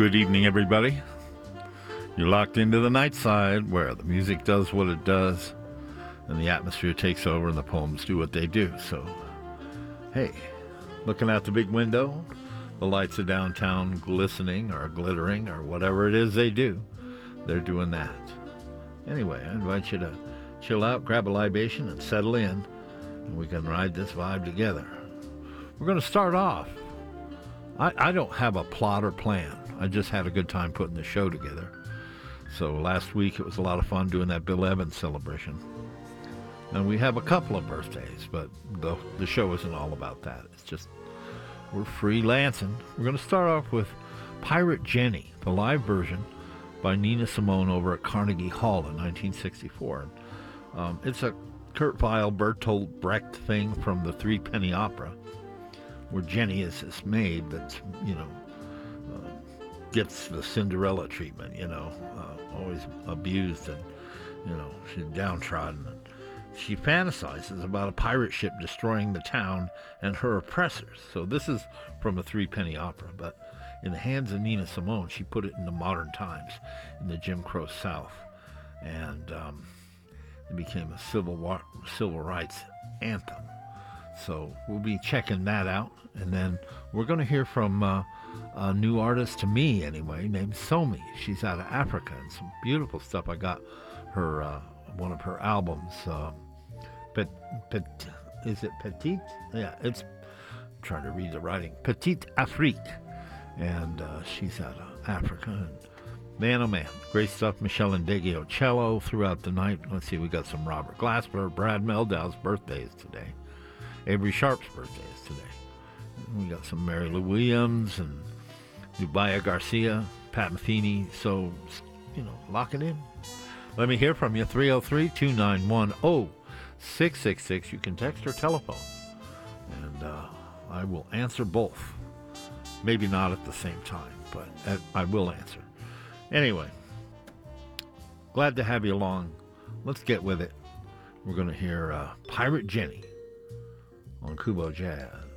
Good evening, everybody. You're locked into the night side where the music does what it does and the atmosphere takes over and the poems do what they do. So, hey, looking out the big window, the lights of downtown glistening or glittering or whatever it is they do, they're doing that. Anyway, I invite you to chill out, grab a libation, and settle in, and we can ride this vibe together. We're going to start off. I don't have a plot or plan. I just had a good time putting the show together. So last week it was a lot of fun doing that Bill Evans celebration. And we have a couple of birthdays, but the show isn't all about that. It's just we're freelancing. We're going to start off with Pirate Jenny, the live version by Nina Simone over at Carnegie Hall in 1964. It's a Kurt Weill, Bertolt Brecht thing from the Three Penny Opera, where Jenny is this maid that, gets the Cinderella treatment, always abused and, she's downtrodden. She fantasizes about a pirate ship destroying the town and her oppressors. So this is from a Three Penny Opera, but in the hands of Nina Simone, she put it into modern times in the Jim Crow South. And it became a civil rights anthem. So we'll be checking that out. And then we're going to hear from a new artist, to me anyway, named Somi. She's out of Africa, and some beautiful stuff. I got her one of her albums. Is it Petite? Yeah, I'm trying to read the writing. Petite Afrique. And she's out of Africa. And man, oh man, great stuff. Michelle Indeggio cello throughout the night. Let's see, we got some Robert Glasper, Brad Meldau's birthdays today. Avery Sharp's birthday is today. We got some Mary Lou Williams and Dubaya Garcia, Pat Metheny. So, lock it in. Let me hear from you. 303-291-0666. You can text or telephone. And I will answer both. Maybe not at the same time, but I will answer. Anyway, glad to have you along. Let's get with it. We're going to hear Pirate Jenny on Kubo Jazz.